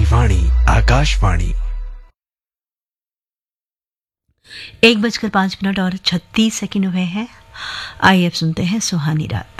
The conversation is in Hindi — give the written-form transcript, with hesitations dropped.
वाणी आकाशवाणी। 1:05 और 36 हुए हैं। आइए अब सुनते हैं सुहानी रात।